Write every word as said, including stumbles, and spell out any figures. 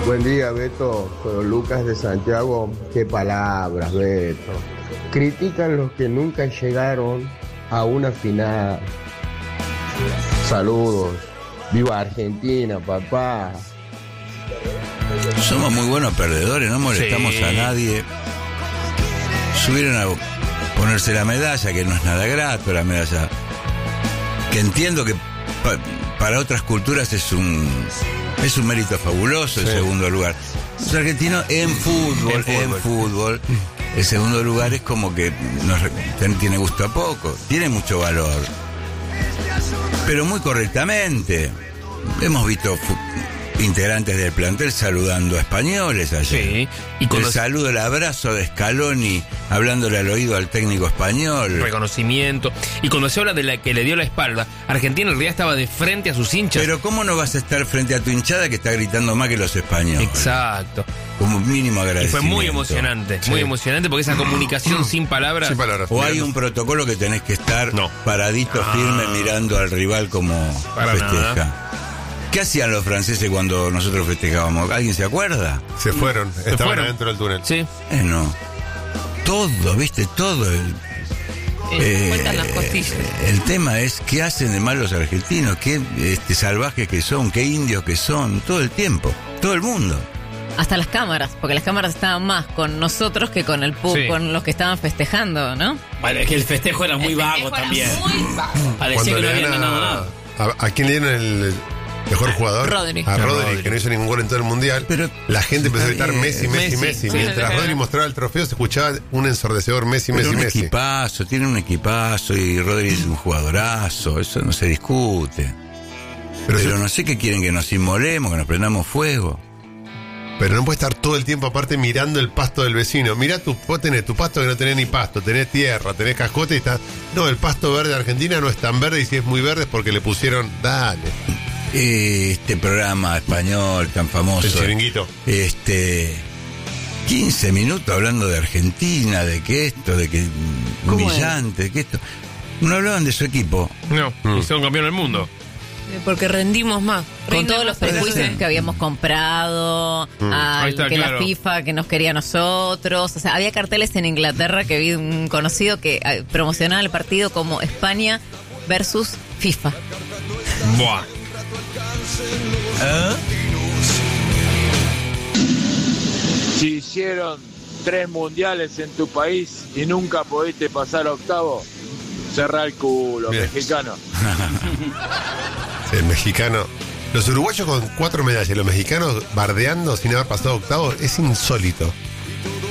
Buen día, Beto. Soy Lucas de Santiago. Qué palabras, Beto. Critican los que nunca llegaron a una final. Saludos. Viva Argentina, papá. Somos muy buenos perdedores, no molestamos sí. a nadie. Subieron a ponerse la medalla, que no es nada grato, la medalla. Que entiendo que pa- para otras culturas es un es un mérito fabuloso el sí. segundo lugar. Los argentinos en fútbol, en fútbol, en fútbol, el segundo lugar es como que nos, tiene gusto a poco, tiene mucho valor. Pero muy correctamente. Hemos visto fu- integrantes del plantel saludando a españoles ayer. Sí. Y con el los... saludo, el abrazo de Scaloni hablándole al oído al técnico español. Reconocimiento. Y cuando se habla de la que le dio la espalda, Argentina en realidad estaba de frente a sus hinchas. Pero ¿cómo no vas a estar frente a tu hinchada que está gritando más que los españoles? Exacto. Como mínimo agradecimiento. Y fue muy emocionante, sí. muy emocionante porque esa comunicación sin palabras. Sin palabras. O hay un protocolo que tenés que estar no. paradito, ah. firme, mirando al rival como Para festeja. Nada. ¿Qué hacían los franceses cuando nosotros festejábamos? ¿Alguien se acuerda? Se fueron, se estaban fueron. adentro del túnel. Sí. Eh, no. Todo, ¿viste? Todo. El, eh, eh, las costillas. El tema es qué hacen de mal los argentinos, qué este, salvajes que son, qué indios que son, todo el tiempo, todo el mundo. Hasta las cámaras, porque las cámaras estaban más con nosotros que con el pub, sí. con los que estaban festejando, ¿no? Vale, es que el festejo era muy el vago también. Muy vago. Parecía que no había ganado nada. ¿A, a quién le dieron el mejor jugador? Rodri. A Rodri, Rodri, que no hizo ningún gol en todo el mundial. Pero la gente empezó a gritar Messi, Messi, Messi. Messi. Sí, Mientras sí, Rodri mostraba el trofeo, se escuchaba un ensordecedor Messi, Pero Messi, un Messi. Un equipazo, tiene un equipazo y Rodri es un jugadorazo, eso no se discute. Pero, Pero no sé qué quieren, que nos inmolemos, que nos prendamos fuego. Pero no puede estar todo el tiempo aparte mirando el pasto del vecino. Mirá, tu, vos tenés tu pasto que no tenés ni pasto, tenés tierra, tenés cascote y estás... No, el pasto verde de Argentina no es tan verde y si es muy verde es porque le pusieron... Dale. Este programa español tan famoso. El Chiringuito. Este... quince minutos hablando de Argentina, de que esto, de que... humillante, de que esto... No hablaban de su equipo. No, mm. y son campeón del mundo. Porque rendimos más. Con Reina todos los prejuicios sí. que habíamos comprado, mm. al, está, que claro. la FIFA que nos quería a nosotros. O sea, había carteles en Inglaterra que vi un conocido que eh, promocionaba el partido como España versus FIFA. Buah. ¿Eh? Si hicieron tres mundiales en tu país y nunca pudiste pasar a octavo, cerrá el culo, bien. Mexicano. El mexicano. Los uruguayos con cuatro medallas y los mexicanos bardeando sin haber pasado octavo es insólito.